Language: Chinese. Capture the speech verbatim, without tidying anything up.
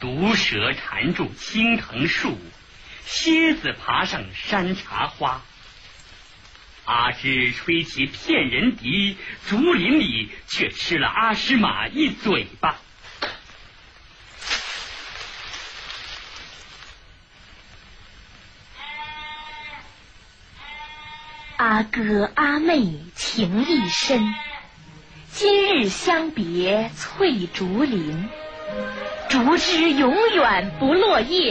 毒蛇缠住青藤树，蝎子爬上山茶花。阿芝吹起骗人笛，竹林里却吃了阿诗玛一嘴巴。 阿哥阿妹情意深，今日相别翠竹林，竹枝永远不落叶。